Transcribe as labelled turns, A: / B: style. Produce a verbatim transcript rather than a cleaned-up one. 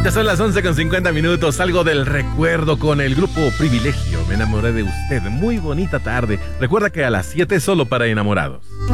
A: Ya son las once con cincuenta minutos. Salgo del recuerdo con el grupo Privilegio. Me enamoré de usted. Muy bonita tarde. Recuerda que a las siete solo para enamorados.